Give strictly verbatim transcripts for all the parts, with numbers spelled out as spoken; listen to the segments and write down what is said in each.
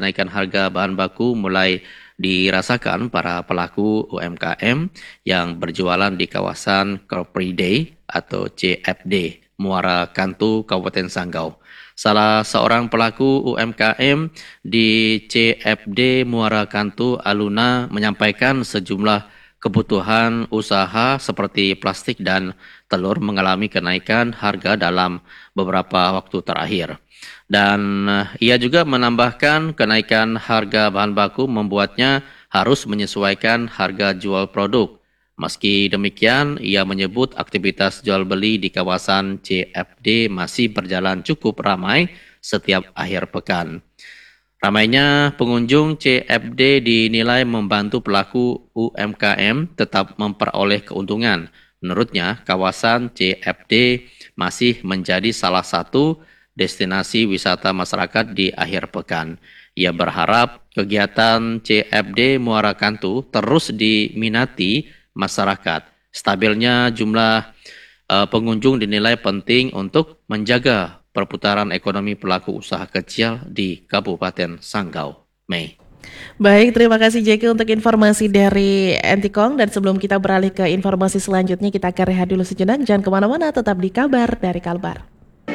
kenaikan harga bahan baku mulai dirasakan para pelaku U M K M yang berjualan di kawasan Car Free Day atau C F D, Muara Kantu, Kabupaten Sanggau. Salah seorang pelaku U M K M di C F D Muara Kantu, Aluna, menyampaikan sejumlah kebutuhan usaha seperti plastik dan telur mengalami kenaikan harga dalam beberapa waktu terakhir. Dan ia juga menambahkan kenaikan harga bahan baku membuatnya harus menyesuaikan harga jual produk. Meski demikian, ia menyebut aktivitas jual beli di kawasan C F D masih berjalan cukup ramai setiap akhir pekan. Ramainya pengunjung C F D dinilai membantu pelaku U M K M tetap memperoleh keuntungan. Menurutnya, kawasan C F D masih menjadi salah satu destinasi wisata masyarakat di akhir pekan. Ia berharap kegiatan C F D Muara Kantu terus diminati masyarakat. Stabilnya jumlah uh, pengunjung dinilai penting untuk menjaga perputaran ekonomi pelaku usaha kecil di Kabupaten Sanggau. Mei. Baik, terima kasih Jeki untuk informasi dari Entikong. Dan sebelum kita beralih ke informasi selanjutnya, kita akan rehat dulu sejenak. Jangan kemana-mana, tetap di Kabar dari Kalbar.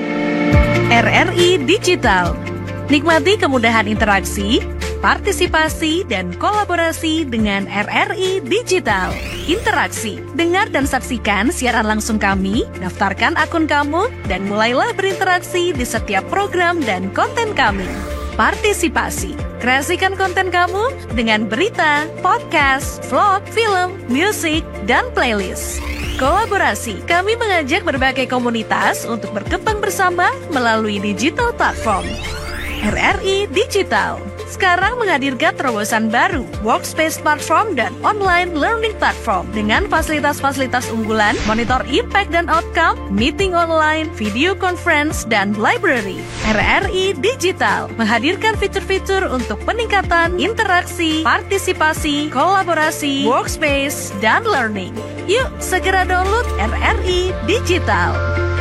R R I Digital. Nikmati kemudahan interaksi, partisipasi, dan kolaborasi dengan R R I Digital. Interaksi, dengar dan saksikan siaran langsung kami, daftarkan akun kamu, dan mulailah berinteraksi di setiap program dan konten kami. Partisipasi, kreasikan konten kamu dengan berita, podcast, vlog, film, musik, dan playlist. Kolaborasi, kami mengajak berbagai komunitas untuk berkembang bersama melalui digital platform. R R I Digital sekarang menghadirkan terobosan baru, workspace platform dan online learning platform dengan fasilitas-fasilitas unggulan, monitor impact dan outcome, meeting online, video conference, dan library. R R I Digital menghadirkan fitur-fitur untuk peningkatan interaksi, partisipasi, kolaborasi, workspace, dan learning. Yuk segera download R R I Digital.